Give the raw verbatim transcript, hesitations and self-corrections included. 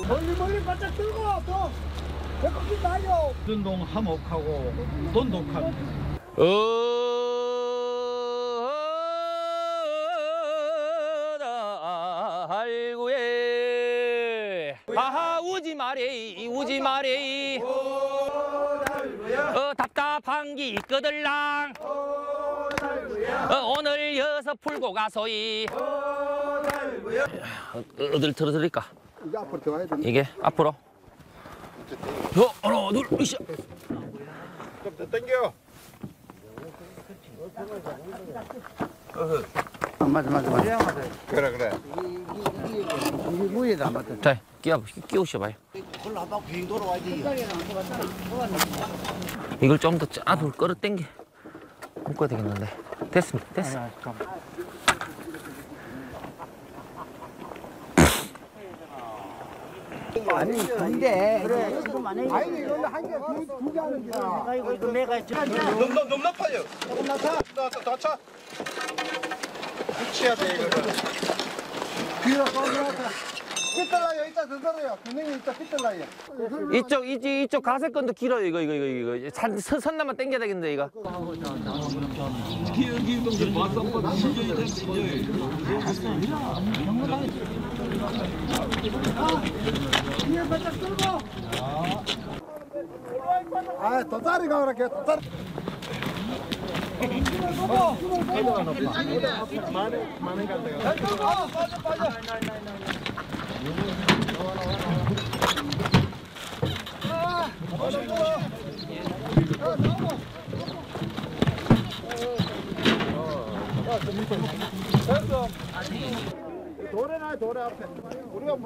멀리 멀리 바짝 들고 또 배꼽이 나요. 운동 화목하고 돈독한 어달구에 아하 우지 마래 우지 마래 어 답답한 게 있거들랑 어, 오늘 여서 풀고 가소이 어, 어딜 틀어드릴까 이제 앞으로 더 와야 돼. 이게 앞으로 어, 하나 둘 으쌰 좀더 당겨. 맞아 맞아 맞아. 그래 그래. 이게 무에다 안 맞다. 자 끼워 끼우셔봐요 그걸로 한번 빙 돌아와야 돼. 이걸 좀 더 앞으로 끌어 당겨 묶어야 되겠는데 됐습니다 됐어 아니 근데 그래 지금 만약에 아니 이거 한개두개 하는 기라. 내가 이거 이거 내가 너무 너무 높아요. 조금 낮아. 더 차. 붙여야 돼 이거를. 뒤로 꺼내서 삐뚤라요. 이따 더 들어요. 분명히 이따 삐뚤라요. 이쪽 이쪽 이쪽 가세건도 길어요 이거 이거 이거 이거 산, 선, 선나만 당겨야 되겠는데 이거 뒤에 바짝 들고. 아, 더 다리 가라, 걔, 더 다리. 도래나 도래 앞에. 우리가